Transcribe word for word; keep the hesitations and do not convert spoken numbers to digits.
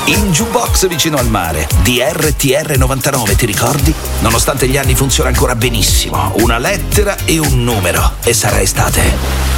Il jukebox vicino al mare di R T R novantanove, ti ricordi? Nonostante gli anni funziona ancora benissimo. Una lettera e un numero e sarà estate.